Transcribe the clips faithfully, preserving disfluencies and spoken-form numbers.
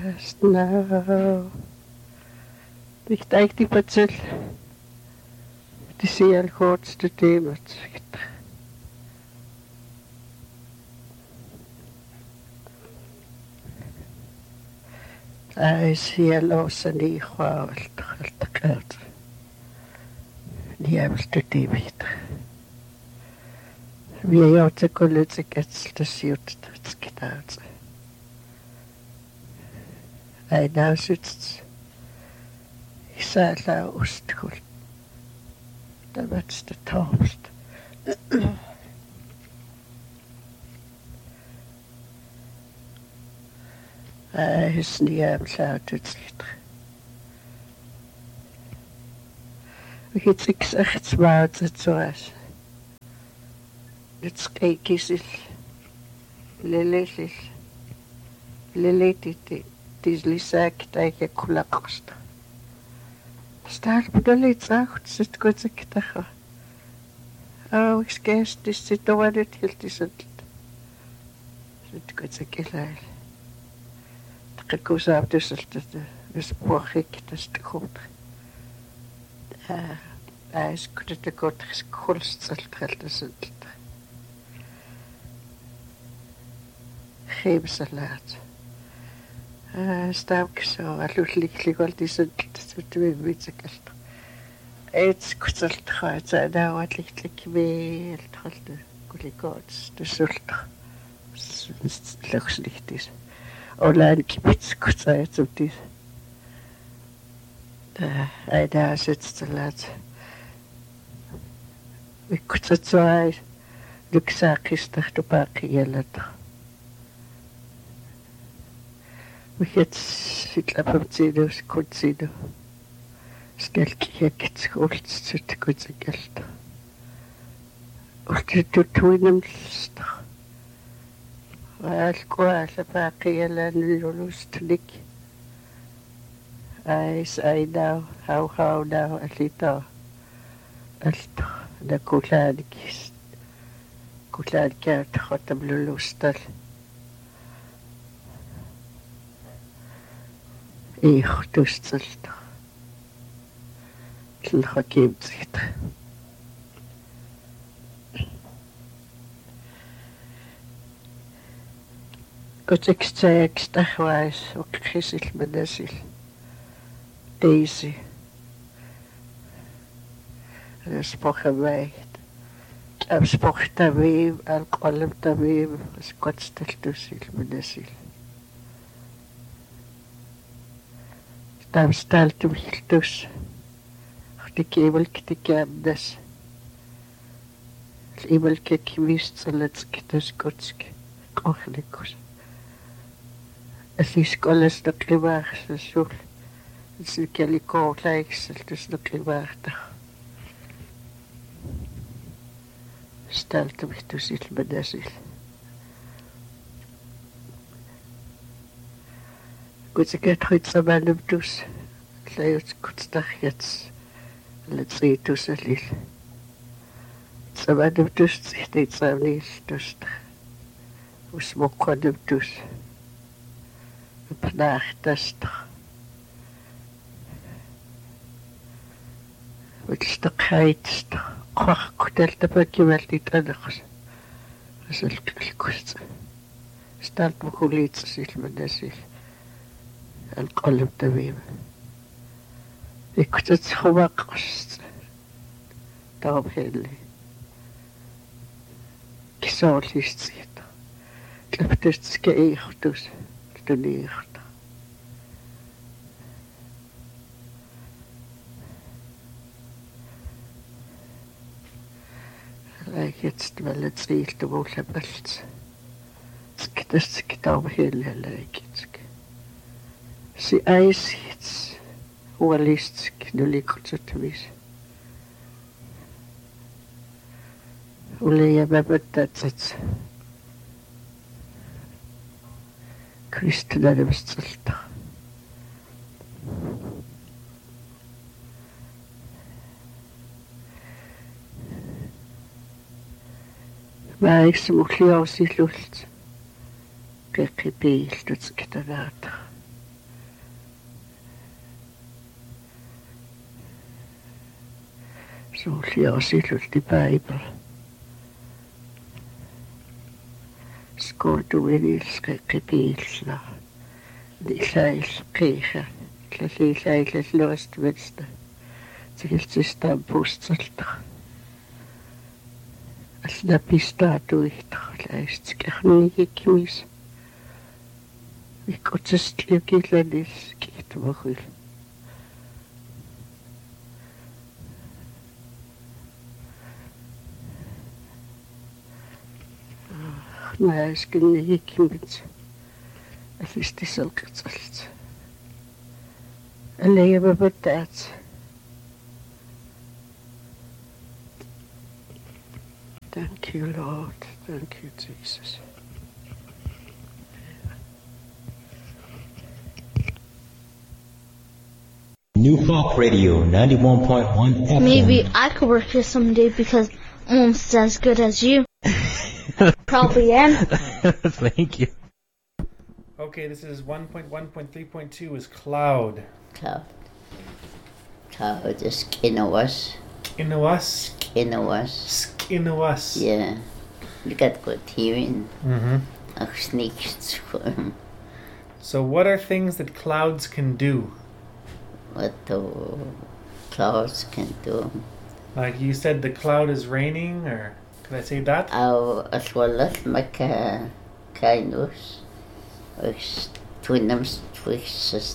No. Ich denke, die Patzel, die sehr kurz zu dem. Ai, sehr los an die Chwawelt, halt gehört. Die haben es zu dem wieder. Wie ja, die Kollege jetzt das Jut, das getan. Einer sitzt. Ich sage, da Ostkohl. Da wird's der Taubst. Er ist nie am Sautetz. Ich hätte gesagt, es war zu was. Jetzt kijk ich Lele is Lele die die Lisa kijk ik kulakst. Staat bedoel iets uit zit goed ik dacht. Oh, ik skes dit zit door dit heel dit zit. Zit goed ik laat. Ik koos op dus het dus poch ik dat is te goed. Ah, hij is goed te goed geskulst zit het zit. Geef ze laat. Sta ik zo, alluurlijk al die zin, dat we weten kan. Het kutselt gaat, zijn nou wat lichtelijk mee, het gaat de collega's, de zult, lucht niet is. Online kibitz kutselt op die. Hij daar zit te laat. Ik kutselt zo uit, de zaak is toch de pakken jullie toch. Jetzt sieht er beim Zino, es kommt Zino. Das Geld geht jetzt geholt, es wird gut sein Geld. Und die tun ihm das doch. Weil quasi باقي لأن Lust nicht. Eis, ein Dau, hau, hau, Dau, alito. Alto, da kulaadikis. Kulaadikaat, khotam lulustal. Ich tustelt. Tilha kibzit. Kotek stek stachwais ook gisil menesil. Deze. Spoch weet. Ab spoch tabib, al qalb tabib, skotstel tusil menesil. Tam stalt om hiltus. De kebel ktikam das. Ibel kekvist salatsk das kotsk. Kochlikus. Es is alles de kliwaag sul. Es is keliko lijks dus de kliwaag. Stalt om hiltus il bedasil. Gut, ich gehe heute zusammen im Dus. Ich lege jetzt kurz nach jetzt. Let's see, Dus a little. Zusammen im Dus, ich nicht zusammen nicht Dus. Ich smoke an im Dus. Ich nach das doch. Mit Stockheit, Koch, Kutel, da bin ich mal nicht anders. Das ist ein kurz. Stand mir Kulitz, sich mit der sich. القلب تميم كنت تخوى قصت طاب هيلي كسول يستيط تلفتشت كأي خطوس تدني خطا لايك يتستملت سيل تبولا بلت سكتشت كتاب هيلي لايك يتسك Si äisits huolistsk nulikutsuttamis. Uli ja mäpöttätsets. Kristinärimistselta. Mä eikö mun liausi lult. Kekki piiltut skitanaata. Suuliasilulti Bible. Skotuinilska kipiilsna. Lisail qiixa. Tlaliilaila luastuvesta. Tilsista puustalta. Asla pistaatuihta. Laistikärniikkimis. Ikkotsestliukilanis kiihtuvahul. Mä äsken hiikkimits. Alisti salkatsalts. Älä jävä pätäts. Thank you, Lord. Thank you, Jesus. New Folk Radio, ninety-one point one F M. Maybe I could work here someday because I'm almost as good as you. Probably am. Thank you. Okay, this is one point one point three point two is cloud. Cloud. Cloud is Kinawas. Inuas. Kinawas. Inuas. Yeah. You got good hearing. Mm-hmm. Ach, sneaks. So what are things that clouds can do? What the clouds can do. Like you said, the cloud is raining, or could I say that? Au as well as maka kainus. Ux twinams twixes.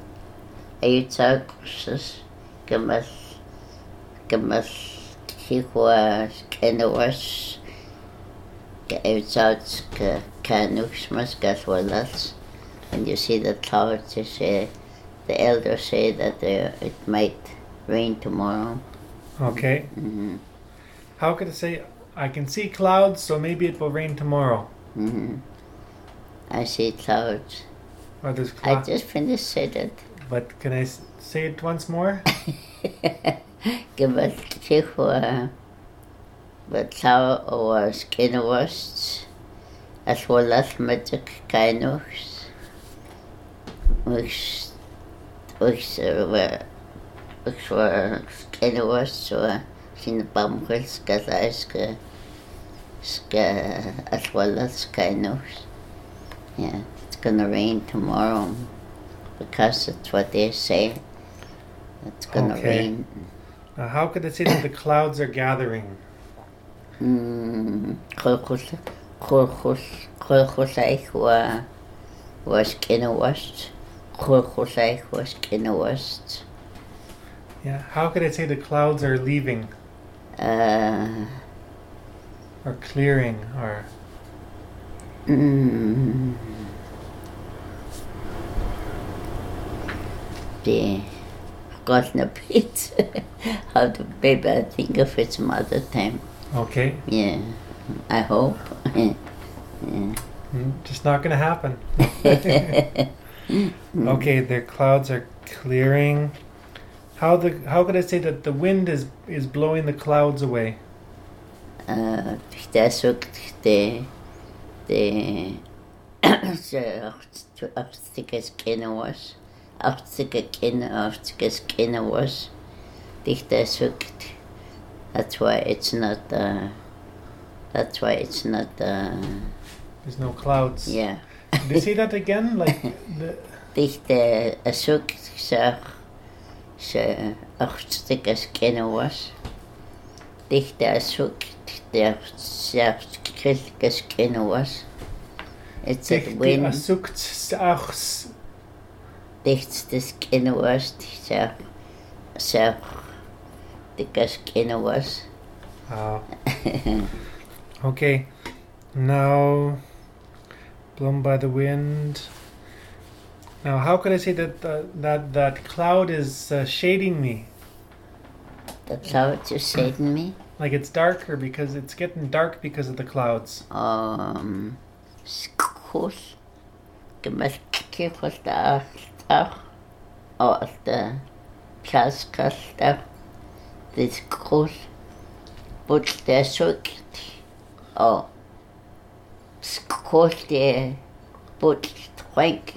Ayutsakus. Gamas. Gamas. Hikwas. Kanawas. Ayutsauts kanus mas as well as. When you see the clouds, you say, the elders say that there, it might rain tomorrow. Okay. Mm-hmm. How could I say, I can see clouds, so maybe it will rain tomorrow? Mm-hmm. I see clouds. Or there's I clouds. just finished said it. But can I s- say it once more? Give us chihua. But cloud was kinwas. As well as magic kinus. Which, which were, which were kinwas, so sinapamkul ska ska ska as well as kinus. Yeah, it's gonna rain tomorrow because that's what they say. It's gonna Okay. rain. Now, how could I say that the clouds are gathering? Mm, Kolchus, Kolchus, Kolchus wa was kinwas. Kolchus was kinwas. Yeah. How could I say the clouds are leaving, Uh, or clearing, or mm, the forgotten a bit how to maybe I think of it some other time. okay? Yeah, I hope. Yeah. Mm, Just not gonna happen. Okay, the clouds are clearing. How the how could I say that the wind is is blowing the clouds away? Uh, der sucht the the achtiges Kinderwas, achtige Kinder, achtiges Kinderwas. Dichter sucht. That's why it's not. Uh, that's why it's not. Uh, There's no clouds. yeah. Did you say that again? Like the Dichter sucht sich se achtiges Kinderwas. Dichter sucht der achtiges Kinderwas. It's a dicht wind. asukt achs. Dicht des Kinderwas, sehr, sehr dickes Kinderwas. Wow. Okay. Now, blown by the wind. Now, how could I say that uh, that that cloud is uh, shading me? The clouds are shading me. Like it's darker because it's getting dark because of the clouds. Um, skos. Gemas kikos da ach. Oh, the plaskasta. This skos. But the sukt. Oh. Skos the but twink.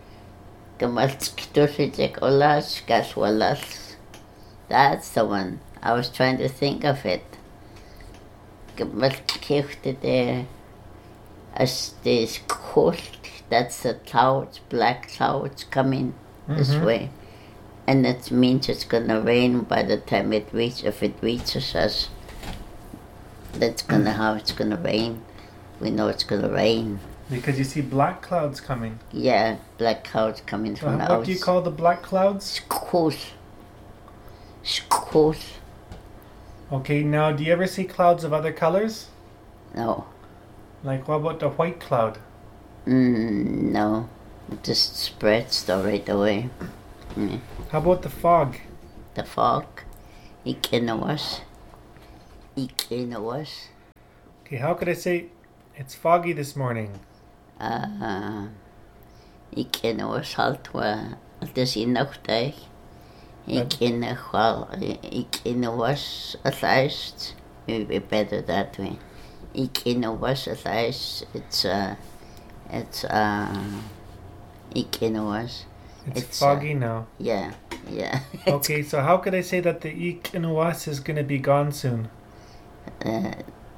Gemas kitosik olas gaswalas. That's the one. I was trying to think of it. Wat geeft het as there's cold, that's the clouds, black clouds coming this Mhm. way. And it means it's gonna rain by the time it reaches, if it reaches us. That's gonna how it's gonna rain. We know it's gonna rain. Because you see black clouds coming. Yeah, black clouds coming So from the what do you call the black clouds? Skoos. Skoos. Okay, now do you ever see clouds of other colors? No. Like what about the white cloud? Mm, no. It just spreads right away. Mm. How about the fog? The fog. Ikinawas. Ikinawas. Okay, how could I say it's foggy this morning? Uh, Ikinawas halt wa. Het is in nachtdag. Ikinawas. Ikinawas at least. Maybe better that way. Ikinawas at least. It's uh, it's uh, Ikinawas. It's, It's, uh, foggy now. Yeah, yeah. Okay, so how could I say that the Ikinuwas is going to be gone soon? Uh,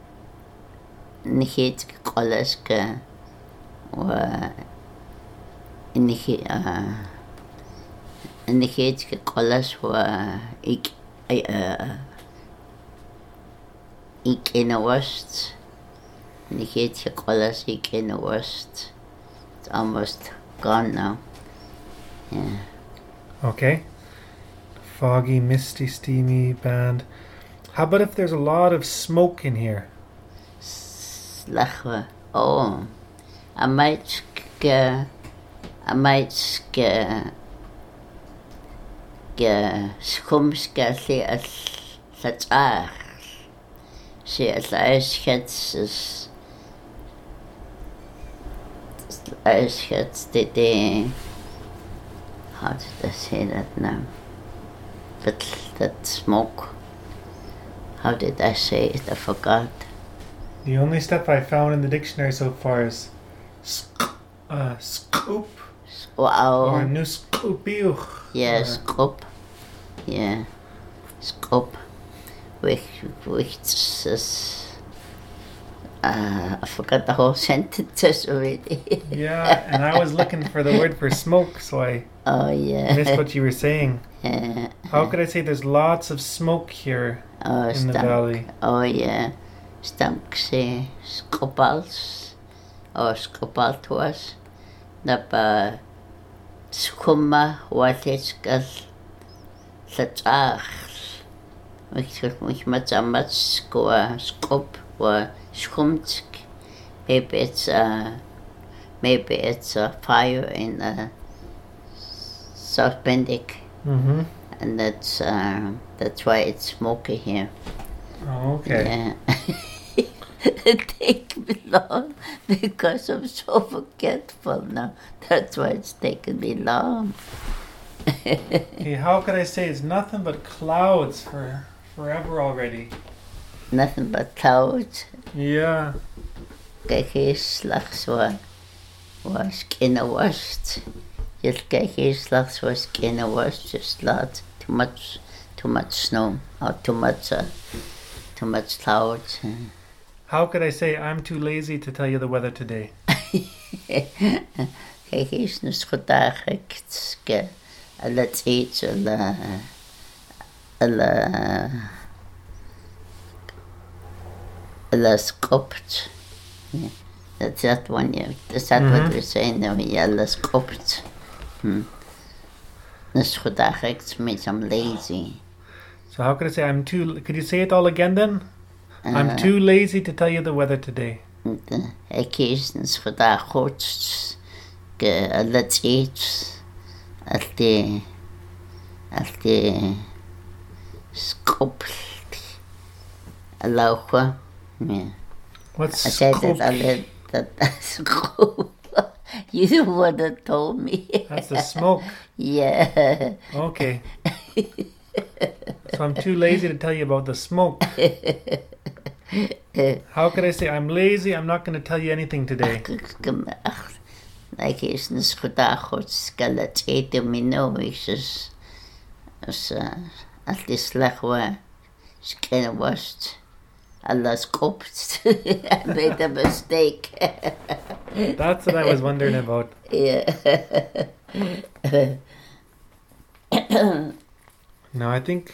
Nihit kolaska wa nihit uh nihit kolas wa ik uh ik in the west. Nihit kolas ik in the west. It's almost gone now. Yeah. Okay. Foggy, misty, steamy, bad. How about if there's a lot of smoke in here? Slachwa. Oh, I might get, I might get, get skumska se as such ah, se as ice gets as ice gets the day. How did I say that now? That that smoke. How did I say it? I forgot. The only stuff I found in the dictionary so far is sk- uh, scoop Wow. or nuskupiuch. Yeah, or- scope. Yeah, scope. Which, which is, uh, I forgot the whole sentences already. Yeah, and I was looking for the word for smoke, so I Oh yeah. missed what you were saying. Uh, How could I say there's lots of smoke here oh, in the stamp. valley? Oh yeah, stamp say skopals, or skopal was. Napa skuma wateskal satsach. Which which much a much skoa skop or skumtsk. Maybe it's a maybe it's a fire in a South Bendick. Mm-hmm. And that's uh, that's why it's smoky here. Oh, okay. Yeah. It takes me long because I'm so forgetful now. That's why it's taken me long. Okay, how could I say it's nothing but clouds for forever already? Nothing but clouds. Yeah. Kijk eens slags was was kinda worst. Just kijk eens slags was kinda worst. Just lot too much too much snow or too much uh, too much clouds. How could I say I'm too lazy to tell you the weather today? Kijk eens naar schodag ik ske alles iets alle alle alle skopt. Yeah. That's that one, yeah. That's that Mhm. what we're saying now, yeah, alle skopt. Hmm. Naar schodag ik means I'm lazy. So how could I say I'm too... Could you say it all again then? I'm Uh, too lazy to tell you the weather today. Ik kies naar schodag goed. Ke alles iets. Als die als die skopt. Lauwe. Yeah. What's I said scoop? that I that scoop. You the one that told me. That's the smoke. Yeah. Okay. So I'm too lazy to tell you about the smoke. How could I say I'm lazy? I'm not going to tell you anything today. Like is een schodag goed skelet eten me no is is als die slag waar Skin was. Alles kopt. I made a mistake. That's what I was wondering about. Yeah. Now I think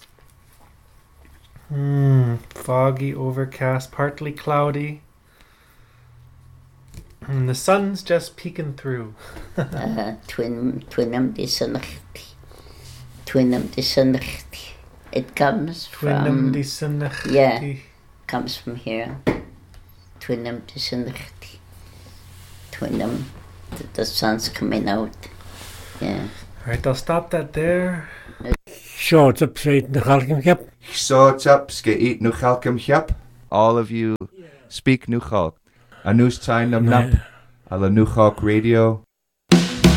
hmm, foggy, overcast, partly cloudy. And the sun's just peeking through. uh, twin twinum disanachti. Twinum disanachti. It comes Twinum from disanachti. yeah. Comes from here. Twinum disanachti. Twinum. The, the sun's coming out. Yeah. Alright, I'll stop that there. Short up straight in the Halkim Cap. Short up, eat nu Halkim Cap. All of you speak nu Halk. A news time nam nap. A la nu Halk radio.